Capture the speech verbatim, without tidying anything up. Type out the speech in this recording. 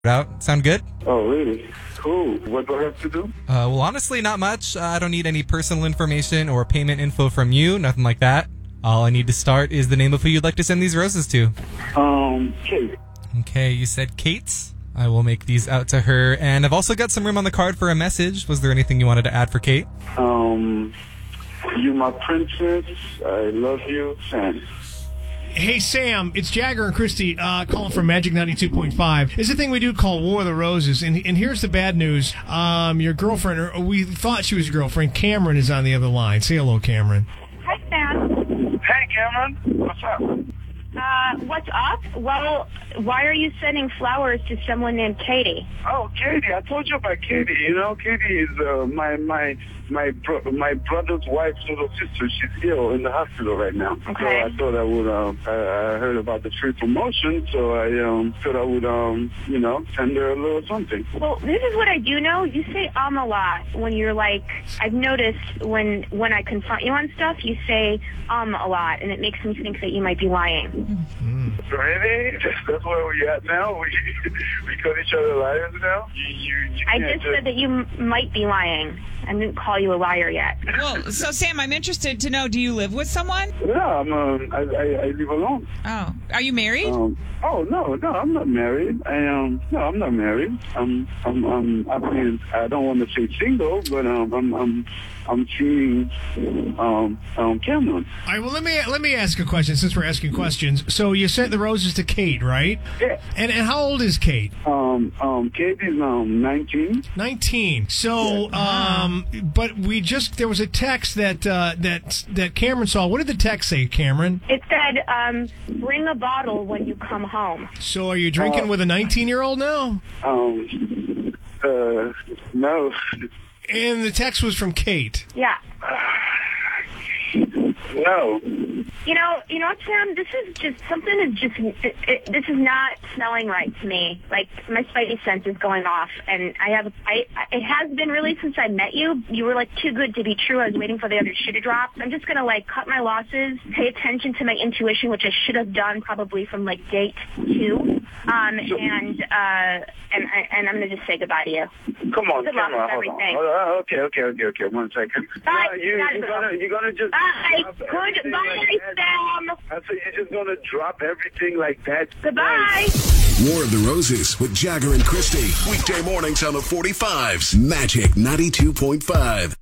out. Sound good? Oh, really? Cool. What do I have to do? Uh, well, honestly, not much. Uh, I don't need any personal information or payment info from you. Nothing like that. All I need to start is the name of who you'd like to send these roses to. Um, Kate. Okay, you said Kate. I will make these out to her. And I've also got some room on the card for a message. Was there anything you wanted to add for Kate? Um, you my princess. I love you, Sam. Hey, Sam, it's Jagger and Christy uh, calling from Magic ninety-two point five. It's a thing we do called War of the Roses, and and here's the bad news. Um, your girlfriend, or we thought she was your girlfriend, Cameron, is on the other line. Say hello, Cameron. Hi, Sam. Hey, Cameron. What's up? Uh, what's up? Well, why are you sending flowers to someone named Katie? Oh, Katie. I told you about Katie. You know, Katie is uh, my my my bro- my brother's wife's little sister. She's ill in the hospital right now. Okay. So I thought I would. Um, I, I heard about the free promotion, so I um, thought I would, um, you know, send her a little something. Well, this is what I do know. You say um a lot when you're like, I've noticed when when I confront you on stuff, you say um a lot, and it makes me think that you might be lying. Mm. Really? That's where we at now? We we call each other liars now? You, you, you I can't just said that you m- might be lying. I didn't call you a liar yet. Well, so Sam, I'm interested to know, do you live with someone? Yeah, I'm, um, I, I, I live alone. Oh. Are you married? Um, oh, no, no, I'm not married. I um, no, I'm not married. I'm, I'm, I'm, I mean, I don't want to say single, but um, I'm, I'm, I'm seeing um, um, Cameron. All right, well, let me let me ask a question since we're asking questions. So you sent the roses to Kate, right? Yeah. And, and how old is Kate? Um, um, Kate is um nineteen. nineteen. So, um, but we just there was a text that uh, that that Cameron saw. What did the text say, Cameron? It said, um, bring a bottle when you come home. So, are you drinking Uh, with a nineteen-year-old now? Um, uh, no. And the text was from Kate. Yeah. No. You know, you know what, Sam? This is just something is just it, it, this is not smelling right to me. Like my spidey sense is going off, and I have I it has been really since I met you. You were like too good to be true. I was waiting for the other shit to drop. I'm just gonna like cut my losses, pay attention to my intuition, which I should have done probably from like date two. Um, and uh, and and I'm gonna just say goodbye to you. Come on, Good come luck on, with hold on. everything. Hold on. Okay, okay, okay, okay. One second. Bye. Yeah, you, Gotta you're go. gonna, you're gonna just. Bye. drop Goodbye, everything like that? Sam. I said you're just gonna drop everything like that. Goodbye. War of the Roses with Jagger and Christy. Weekday mornings on the forty-fives. Magic ninety-two point five.